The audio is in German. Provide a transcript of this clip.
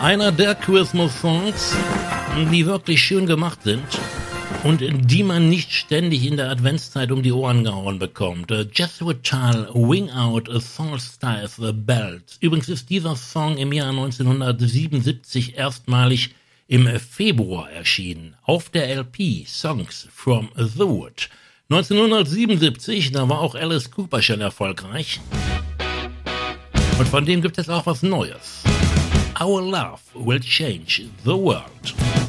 Einer der Christmas-Songs, die wirklich schön gemacht sind und die man nicht ständig in der Adventszeit um die Ohren gehauen bekommt. Jesuit Child, Wing Out, a Solstice Bells. Übrigens ist dieser Song im Jahr 1977 erstmalig im Februar erschienen, auf der LP Songs from the Wood. 1977, da war auch Alice Cooper schon erfolgreich. Und von dem gibt es auch was Neues. Our Love Will Change the World.